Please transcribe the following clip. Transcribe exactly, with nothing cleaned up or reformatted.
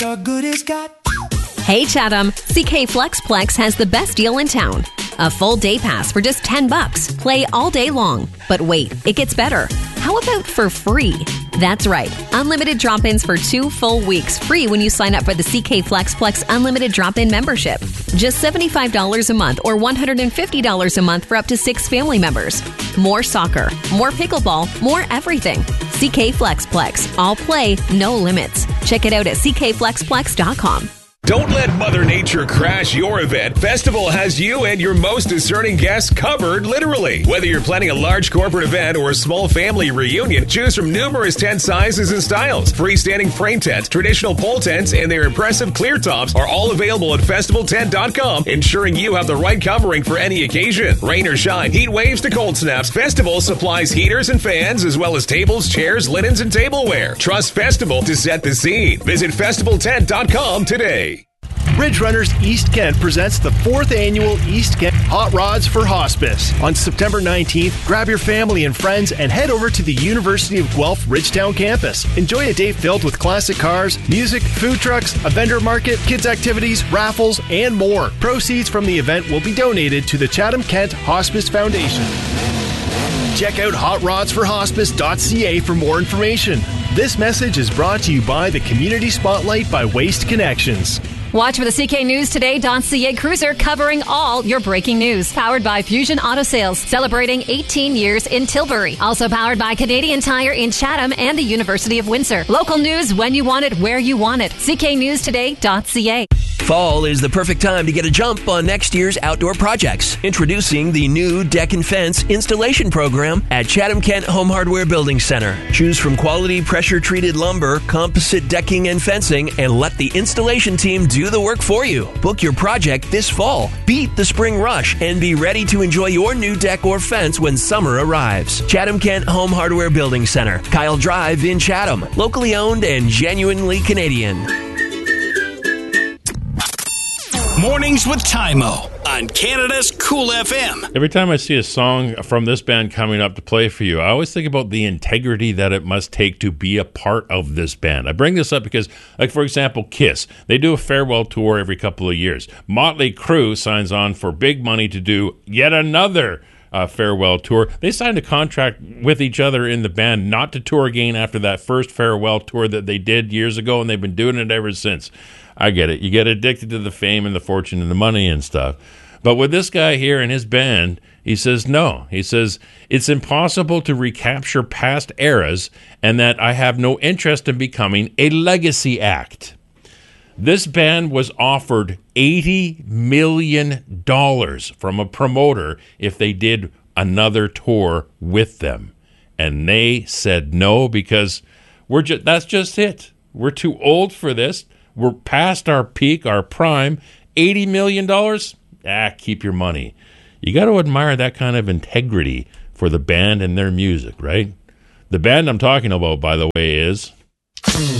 So good it's got. Hey Chatham, C K Flexplex has the best deal in town. A full day pass for just ten bucks. Play all day long. But wait, it gets better. How about for free? That's right. Unlimited drop-ins for two full weeks free when you sign up for the C K Flexplex Unlimited Drop-In membership. Just seventy-five dollars a month or one hundred fifty dollars a month for up to six family members. More soccer, more pickleball, more everything. C K Flexplex. All play, no limits. Check it out at c k flexplex dot com. Don't let Mother Nature crash your event. Festival has you and your most discerning guests covered, literally. Whether you're planning a large corporate event or a small family reunion, choose from numerous tent sizes and styles. Freestanding frame tents, traditional pole tents, and their impressive clear tops are all available at festival tent dot com, ensuring you have the right covering for any occasion. Rain or shine, heat waves to cold snaps, Festival supplies heaters and fans, as well as tables, chairs, linens, and tableware. Trust Festival to set the scene. Visit festival tent dot com today. Ridge Runners East Kent presents the fourth annual East Kent Hot Rods for Hospice. On September nineteenth, grab your family and friends and head over to the University of Guelph Ridgetown campus. Enjoy a day filled with classic cars, music, food trucks, a vendor market, kids activities, raffles, and more. Proceeds from the event will be donated to the Chatham Kent Hospice Foundation. Check out hot rods for hospice dot c a for more information. This message is brought to you by the Community Spotlight by Waste Connections. Watch for the C K News Today .ca cruiser covering all your breaking news. Powered by Fusion Auto Sales, celebrating eighteen years in Tilbury. Also powered by Canadian Tire in Chatham and the University of Windsor. Local news when you want it, where you want it. c k news today dot c a. Fall is the perfect time to get a jump on next year's outdoor projects. Introducing the new Deck and Fence installation program at Chatham Kent Home Hardware Building Center. Choose from quality pressure-treated lumber, composite decking and fencing, and let the installation team do the work for you. Book your project this fall. Beat the spring rush and be ready to enjoy your new deck or fence when summer arrives. Chatham Kent Home Hardware Building Center, Kyle Drive in Chatham. Locally owned and genuinely Canadian. Mornings with Tymo on Canada's Cool F M. Every time I see a song from this band coming up to play for you, I always think about the integrity that it must take to be a part of this band. I bring this up because, like, for example, Kiss. They do a farewell tour every couple of years. Motley Crue signs on for big money to do yet another uh, farewell tour. They signed a contract with each other in the band not to tour again after that first farewell tour that they did years ago, and they've been doing it ever since. I get it. You get addicted to the fame and the fortune and the money and stuff. But with this guy here and his band, he says no. He says it's impossible to recapture past eras and that I have no interest in becoming a legacy act. This band was offered eighty million dollars from a promoter if they did another tour with them. And they said no because we're ju- that's just it. We're too old for this. We're past our peak, our prime. eighty million dollars? Ah, keep your money. You got to admire that kind of integrity for the band and their music, right? The band I'm talking about, by the way, is...